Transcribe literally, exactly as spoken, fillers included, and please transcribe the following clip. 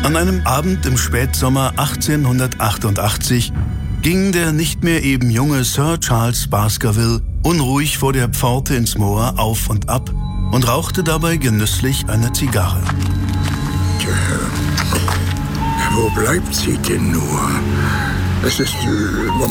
An einem Abend im Spätsommer achtzehnhundertachtundachtzig ging der nicht mehr eben junge Sir Charles Baskerville unruhig vor der Pforte ins Moor auf und ab und rauchte dabei genüsslich eine Zigarre. Tja, wo bleibt sie denn nur? Es ist äh,